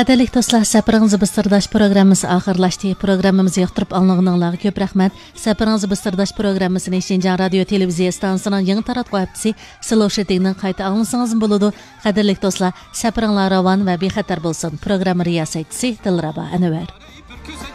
Qadirlik do'stlar, safaringiz biz sirdosh programmasi oxirlashdi. Programmamizni yoqtirib olganingizga ko'p rahmat. Safaringiz biz sirdosh programmasini Shinjan radio televiziya stansiyasining yangi taratquv haftasi Sloshetingning qayta anglasangiz bo'ladi. Qadirlik do'stlar, safaringlar ravon va bexatar bo'lsin. Programma riyosatchisi Dilrabo Anvar.